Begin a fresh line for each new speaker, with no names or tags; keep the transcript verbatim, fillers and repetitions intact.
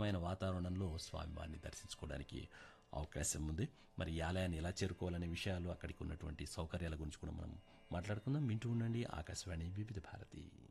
ప్రశాంతమైన వాతావరణంలో స్వామివారిని దర్శించుకోవడానికి అవకాశం ఉంది. మరి ఈ ఆలయాన్ని ఎలా చేరుకోవాలనే విషయాలు, అక్కడికి ఉన్నటువంటి సౌకర్యాల గురించి కూడా మనం మాట్లాడుకుందాం. వింటూ ఉండండి ఆకాశవాణి వివిధ భారతి.